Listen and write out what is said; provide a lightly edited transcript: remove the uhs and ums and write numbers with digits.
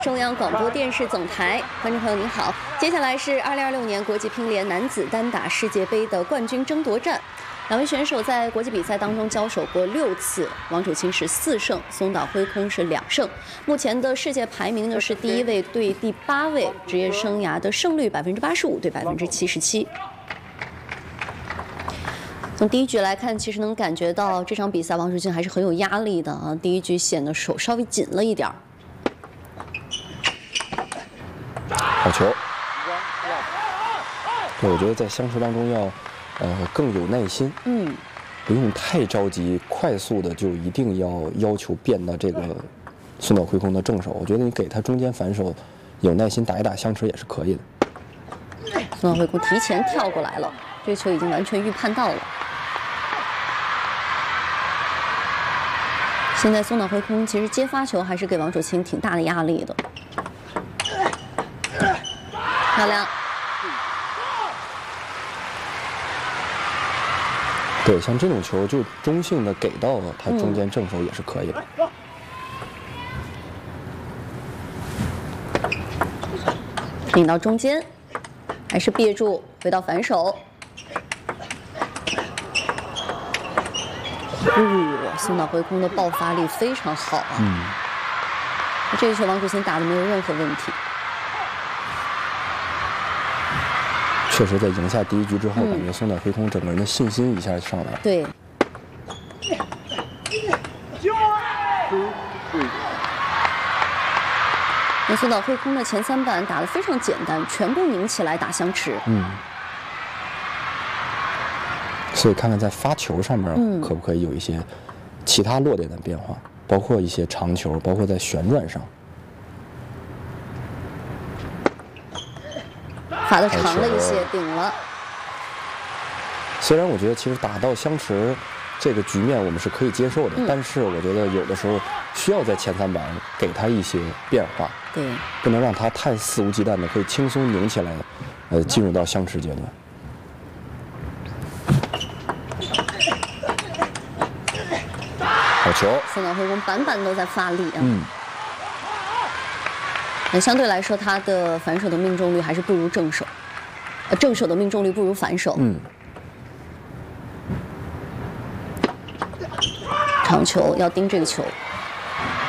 中央广播电视总台，观众朋友您好，接下来是2026年国际乒联男子单打世界杯的冠军争夺战。两位选手在国际比赛当中交手过6次，王楚钦是4胜，松岛辉空是2胜。目前的世界排名呢是第1位对第8位，职业生涯的胜率85%对77%。从第一局来看，其实能感觉到这场比赛王楚钦还是很有压力的啊。第一局显得手稍微紧了一点儿。 好球！对，我觉得在相持当中要，更有耐心，不用太着急，快速的就一定要求变到这个松岛辉空的正手。我觉得你给他中间反手，有耐心打一打相持也是可以的。 松岛辉空提前跳过来了，这球已经完全预判到了。现在松岛辉空其实接发球还是给王楚钦挺大的压力的。 漂亮， 对，像这种球就中性的给到了，他中间正手也是可以的。 引到中间，还是憋住，回到反手。松岛辉空的爆发力非常好啊！这一球王楚钦打的没有任何问题。 确实，在赢下第一局之后，感觉松岛辉空整个人的信心一下上来了。 对。那松岛辉空的前3板打得非常简单，全部拧起来打相持。 所以看看在发球上面，可不可以有一些其他落点的变化，包括一些长球，包括在旋转上。 发的长了一些，顶了。 虽然我觉得其实打到相持这个局面我们是可以接受的，但是我觉得有的时候需要在前3板给他一些变化， 对， 不能让他太肆无忌惮的可以轻松拧起来，进入到相持阶段。好球！ 松岛辉空板板都在发力啊。那相对来说，他的反手的命中率还是不如正手，正手的命中率不如反手。长球要盯这个球。